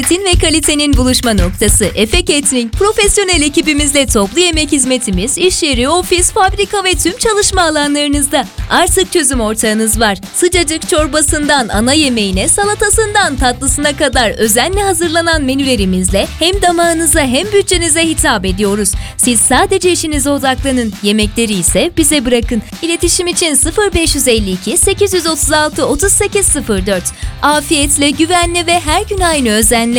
Lezzetin ve kalitenin buluşma noktası Efe Catering. Profesyonel ekibimizle toplu yemek hizmetimiz iş yeri, ofis, fabrika ve tüm çalışma alanlarınızda. Artık çözüm ortağınız var. Sıcacık çorbasından ana yemeğine, salatasından tatlısına kadar özenle hazırlanan menülerimizle hem damağınıza hem bütçenize hitap ediyoruz. Siz sadece işinize odaklanın. Yemekleri ise bize bırakın. İletişim için 0552 836 3804. Afiyetle, güvenle ve her gün aynı özenle